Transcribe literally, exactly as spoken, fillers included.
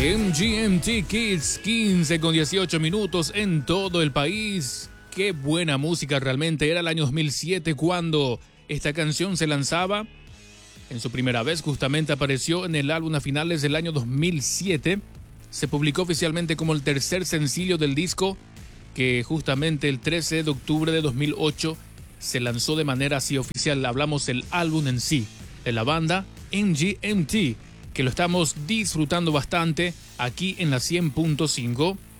M G M T Kids, quince con dieciocho minutos en todo el país. Qué buena música realmente. Era el año dos mil siete cuando esta canción se lanzaba. En su primera vez justamente apareció en el álbum a finales del año dos mil siete. Se publicó oficialmente como el tercer sencillo del disco, que justamente el trece de octubre de dos mil ocho se lanzó de manera así oficial. Hablamos del álbum en sí, de la banda M G M T, que lo estamos disfrutando bastante aquí en la cien punto cinco.